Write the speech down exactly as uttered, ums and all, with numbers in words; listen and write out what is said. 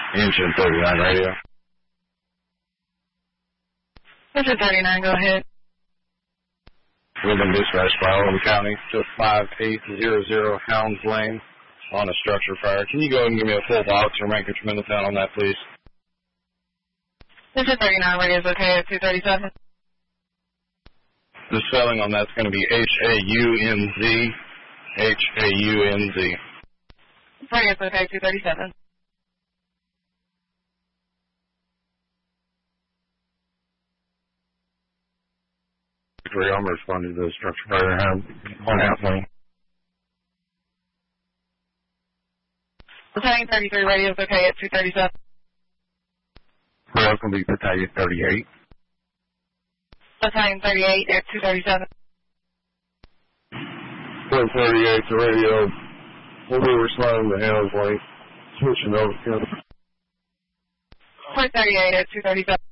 Engine thirty-nine radio. Engine thirty-nine, go ahead. We've been dispatched by Oldham County to five eight zero zero Hounds Lane on a structure fire. Can you go ahead and give me a full box or make a tremendous sound on that, please? Engine thirty-nine, radio is okay at two thirty-seven. The spelling on that's going to be H A U N Z. H A U N Z. Radio is okay, two thirty-seven. I'm responding to the structure fire on Hounds Lane. Battalion thirty-three, radio is okay at two thirty-seven. Welcome to Battalion thirty-eight. Battalion thirty-eight at two thirty-seven. one thirty-eight to radio. We'll be responding to Hounds Lane. Switching over. one thirty-eight at two thirty-seven.